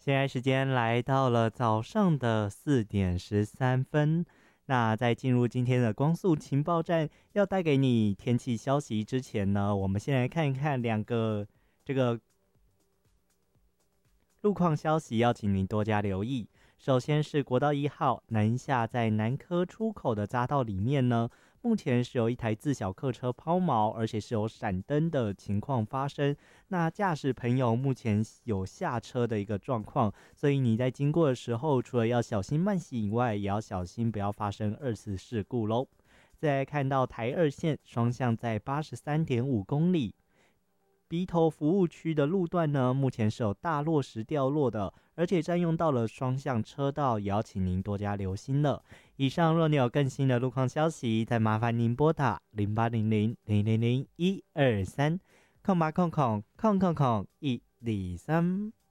现在时间来到了早上的4点13分。那在进入今天的光速情报站，要带给你天气消息之前呢，我们先来看一看两个这个路况消息，要请您多加留意。首先是国道1号南下在南科出口的匝道里面呢，目前是有一台自小客车抛锚，而且是有闪灯的情况发生。那驾驶朋友目前有下车的一个状况，所以你在经过的时候，除了要小心慢行以外，也要小心不要发生二次事故咯。再来看到台二线双向在83.5公里。鼻头服务区的路段呢，目前是有大落石掉落的，而且占用到了双向车道，也要请您多加留心了。以上若你有更新的路况消息，再麻烦您拨打0800000123，0800000123。